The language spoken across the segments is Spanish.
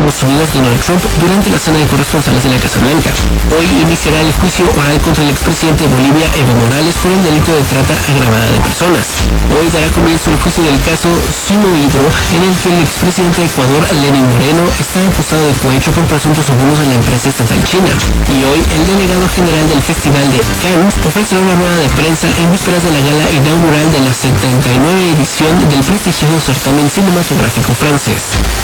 Estados Unidos, Donald Trump, durante la cena de corresponsales de la Casa Blanca. Hoy iniciará el juicio oral contra el expresidente de Bolivia, Evo Morales, por el delito de trata agravada de personas. Hoy dará comienzo el juicio del caso Sinohydro, en el que el expresidente de Ecuador, Lenín Moreno, está acusado de cohecho por presuntos abusos en la empresa estatal china. Y hoy el delegado general del Festival de Cannes ofrecerá una rueda de prensa en vísperas de la gala inaugural de la 79 edición del prestigioso certamen cinematográfico francés.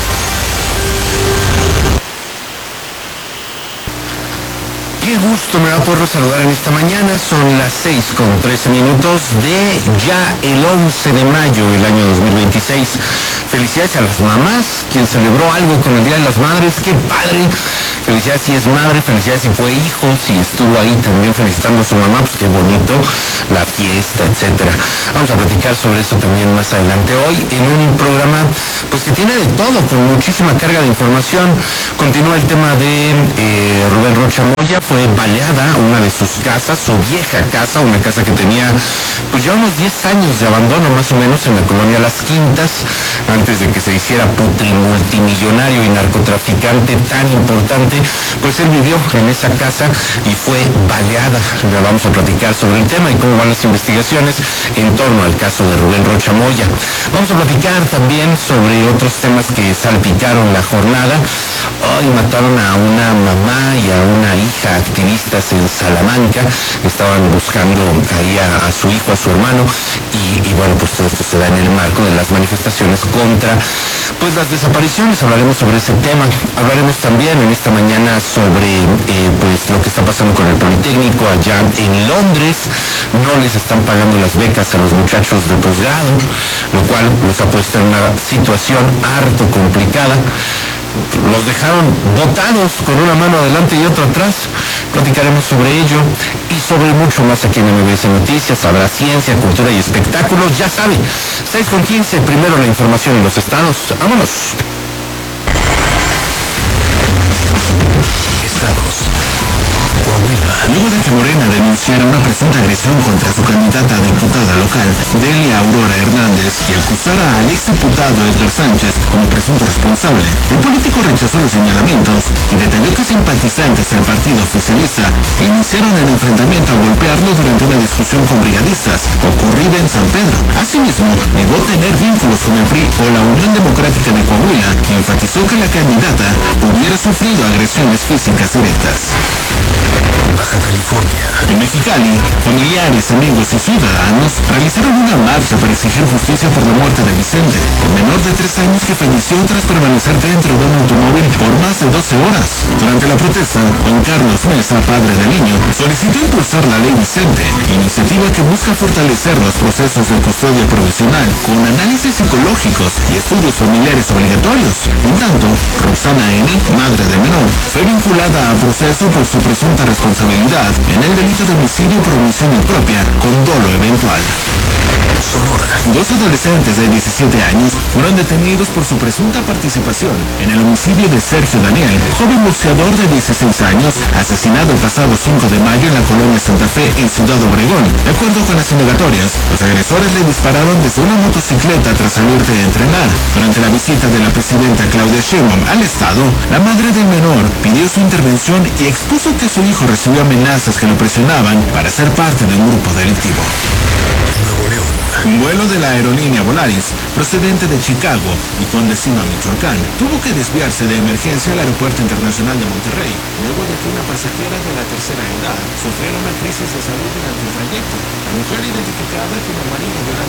Qué gusto me va a poder saludar en esta mañana. Son las 6:13 de ya el 11 de mayo del año 2026. Felicidades a las mamás, quien celebró algo con el Día de las Madres. ¡Qué padre! Felicidades si es madre, felicidades si fue hijo, si estuvo ahí también felicitando a su mamá, pues qué bonito, la fiesta, etcétera. Vamos a platicar sobre eso también más adelante hoy en un programa pues que tiene de todo, con muchísima carga de información. Continúa el tema de Rubén Rocha Moya. Fue baleada una de sus casas, su vieja casa, una casa que tenía pues ya unos 10 años de abandono más o menos en la colonia Las Quintas, antes de que se hiciera multimillonario y narcotraficante tan importante. Pues él vivió en esa casa y fue baleada. Ya vamos a platicar sobre el tema y cómo van las investigaciones en torno al caso de Rubén Rocha Moya. Vamos a platicar también sobre otros temas que salpicaron la jornada. Hoy mataron a una mamá y a una hija activistas en Salamanca. Estaban buscando ahí a su hijo, a su hermano, y bueno, pues todo esto se da en el marco de las manifestaciones contra pues las desapariciones. Hablaremos sobre ese tema. Hablaremos también en esta mañana sobre pues lo que está pasando con el Politécnico allá en Londres. No les están pagando las becas a los muchachos de posgrado, lo cual los ha puesto en una situación harto complicada. Los dejaron botados con una mano adelante y otra atrás. Platicaremos sobre ello y sobre mucho más aquí en MBS Noticias. Habrá ciencia, cultura y espectáculos. Ya sabe, 6:15, primero la información en los estados. ¡Vámonos! Estados. Coahuila. Luego de que Morena denunciara una presunta agresión contra su candidata a diputada local, Delia Aurora Hernández, y acusara al exdiputado Edgar Sánchez como presunto responsable, el político rechazó los señalamientos y detalló que simpatizantes del partido oficialista iniciaron el enfrentamiento a golpearlo durante una discusión con brigadistas ocurrida en San Pedro. Asimismo, negó tener vínculos con el PRI o la Unión Democrática de Coahuila y enfatizó que la candidata hubiera sufrido agresiones físicas directas. Baja California. En Mexicali, familiares, amigos y ciudadanos realizaron una marcha para exigir justicia por la muerte de Vicente, un menor de 3 años que falleció tras permanecer dentro de un automóvil por más de 12 horas. Durante la protesta, Juan Carlos Mesa, padre del niño, solicitó impulsar la ley Vicente, iniciativa que busca fortalecer los procesos de custodia provisional con análisis psicológicos y estudios familiares obligatorios. En tanto, Roxana N., madre del menor, fue vinculada a proceso por su presunta responsabilidad en el delito de homicidio por omisión impropia con dolo eventual. Sonora. 2 adolescentes de 17 años fueron detenidos por su presunta participación en el homicidio de Sergio Daniel, joven boxeador de 16 años, asesinado el pasado 5 de mayo en la colonia Santa Fe, en Ciudad Obregón. De acuerdo con las indagatorias, los agresores le dispararon desde una motocicleta tras salir de entrenar. Durante la visita de la presidenta Claudia Sheinbaum al estado, la madre del menor pidió su intervención y expuso que su hijo recibió amenazas que lo presionaban para ser parte de un grupo delictivo. Nuevo León. Un vuelo de la aerolínea Volaris, procedente de Chicago y con destino a Michoacán, tuvo que desviarse de emergencia al Aeropuerto Internacional de Monterrey, luego de que una pasajera de la tercera edad sufriera una crisis de salud durante el trayecto. La mujer identificada como Marina Yolanda